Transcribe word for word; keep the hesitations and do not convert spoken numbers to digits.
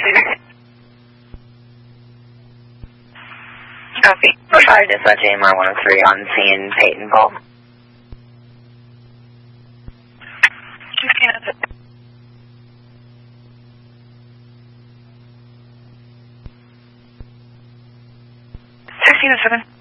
Copy. five dispatch A M R one oh three on scene, Peyton Call. sixteen oh seven.